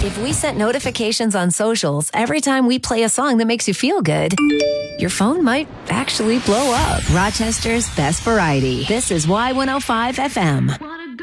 If we set notifications on socials every time we play a song that makes you feel good, your phone might actually blow up. Rochester's best variety. This is Y105 FM.